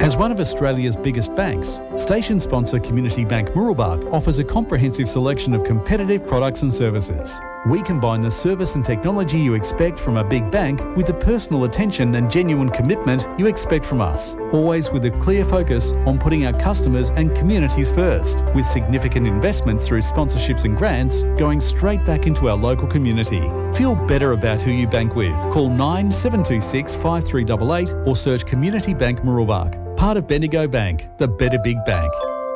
As one of Australia's biggest banks, station sponsor Community Bank Mooroolbark offers a comprehensive selection of competitive products and services. We combine the service and technology you expect from a big bank with the personal attention and genuine commitment you expect from us, always with a clear focus on putting our customers and communities first, with significant investments through sponsorships and grants going straight back into our local community. Feel better about who you bank with. Call 9726 5388 or search Community Bank Mooroolbark. Part of Bendigo Bank, the better big bank.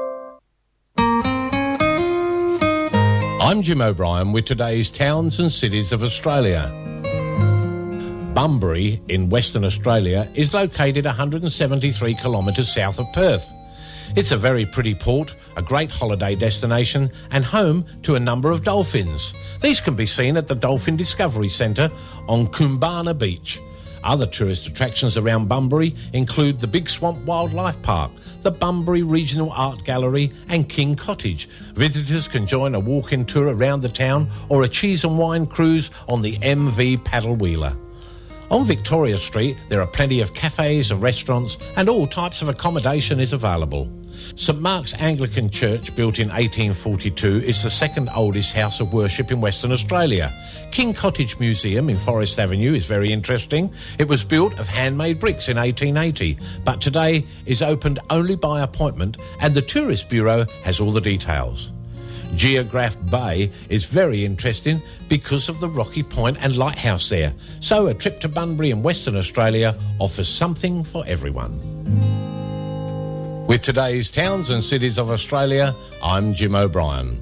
I'm Jim O'Brien with today's Towns and Cities of Australia. Bunbury in Western Australia is located 173 kilometres south of Perth. It's a very pretty port, a great holiday destination and home to a number of dolphins. These can be seen at the Dolphin Discovery Centre on Koombana Beach. Other tourist attractions around Bunbury include the Big Swamp Wildlife Park, the Bunbury Regional Art Gallery and King Cottage. Visitors can join a walk-in tour around the town or a cheese and wine cruise on the MV Paddle Wheeler. On Victoria Street, there are plenty of cafes and restaurants and all types of accommodation is available. St Mark's Anglican Church, built in 1842, is the second oldest house of worship in Western Australia. King Cottage Museum in Forest Avenue is very interesting. It was built of handmade bricks in 1880, but today is opened only by appointment and the Tourist Bureau has all the details. Geograph Bay is very interesting because of the Rocky Point and lighthouse there, so a trip to Bunbury in Western Australia offers something for everyone. With today's Towns and Cities of Australia, I'm Jim O'Brien.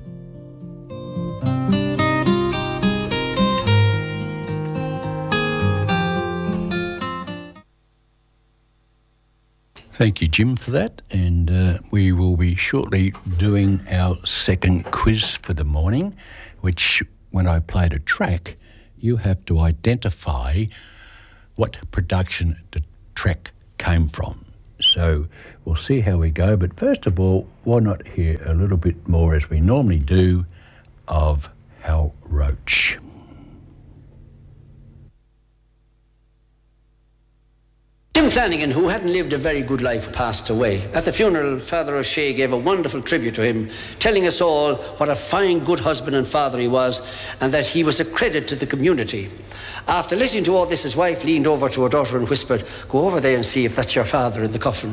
Thank you, Jim, for that. And we will be shortly doing our second quiz for the morning, which, when I played a track, you have to identify what production the track came from. So we'll see how we go. But first of all, why not hear a little bit more, as we normally do, of Hal Roach. Jim Flanagan, who hadn't lived a very good life, passed away. At the funeral, Father O'Shea gave a wonderful tribute to him, telling us all what a fine, good husband and father he was, and that he was a credit to the community. After listening to all this, his wife leaned over to her daughter and whispered, "Go over there and see if that's your father in the coffin."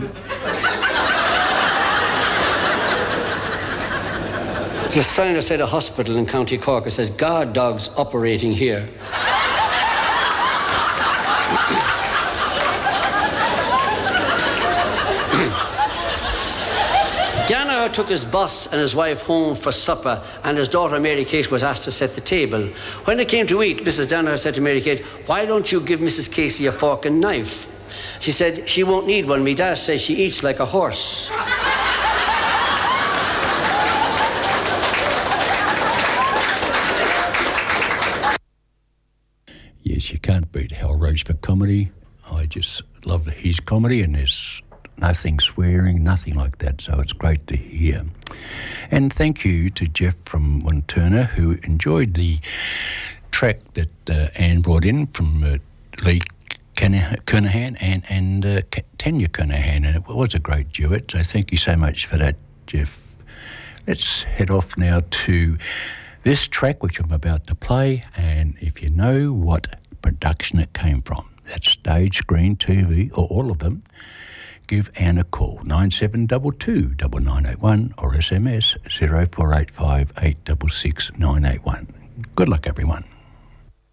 There's a sign outside a hospital in County Cork that says, "Guard dogs operating here." Danaher took his boss and his wife home for supper, and his daughter Mary Kate was asked to set the table. When they came to eat, Mrs. Danaher said to Mary Kate, "Why don't you give Mrs. Casey a fork and knife?" She said, "She won't need one. Me dad says she eats like a horse." Yes, you can't beat Hal Roach for comedy. I just love his comedy, and there's nothing swearing, nothing like that, so it's great to hear. And thank you to Jeff from Wanturna, who enjoyed the track that Anne brought in from Lee Kernahan and Tanya Kernahan, and it was a great duet, so thank you so much for that, Jeff. Let's head off now to this track, which I'm about to play, and if you know what production it came from, that's Stage, Screen, TV, or all of them, give Anne a call, 9722 9981 or SMS 0485 866 981. Good luck, everyone.